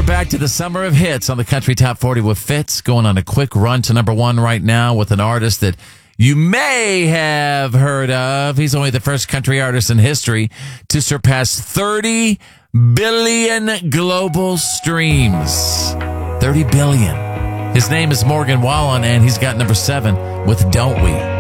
back to the Summer of Hits on the Country Top 40 with Fitz, going on a quick run to number one right now with an artist that you may have heard of. He's only the first country artist in history to surpass 30 billion global streams. 30 billion. His name is Morgan Wallen, and he's got number 7 with Don't We.